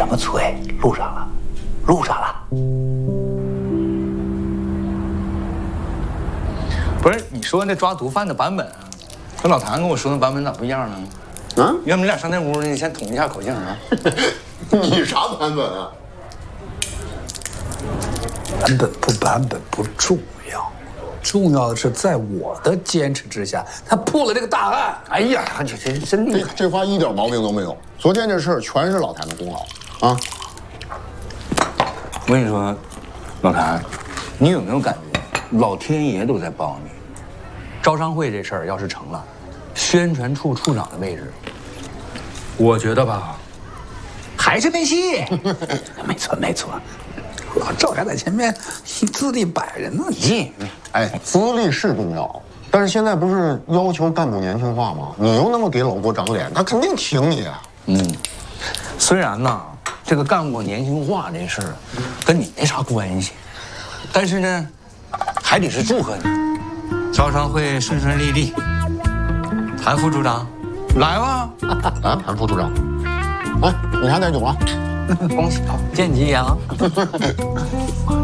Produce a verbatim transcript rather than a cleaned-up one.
什么催？录上了，录上了。不是你说那抓毒贩的版本啊，和老谭跟我说的版本咋不一样呢？啊，要不你俩上那屋，你先统一下口径啊。 你啥版本啊？ 版本不版本不重要，重要的是在我的坚持之下，他破了这个大案。 哎呀，这这真厉害！ 这这话一点毛病都没有。昨天这事儿全是老谭的功劳啊！ 我跟你说，老谭，你有没有感觉老天爷都在帮你？招商会这事儿要是成了，宣传处处长的位置，我觉得吧，还是没戏。 没错没错，老赵还在前面资历摆着呢。 咦， 哎，资历是重要，但是现在不是要求干部年轻化吗？你又那么给老郭长脸，他肯定挺你啊。 嗯，虽然呢，这个干部年轻化这事儿跟你没啥关系，但是呢，还得是祝贺你，招商会顺顺利利。谭副组长，来吧！ 啊，谭副组长，哎，你还带酒啊？ 恭喜啊， 见吉阳。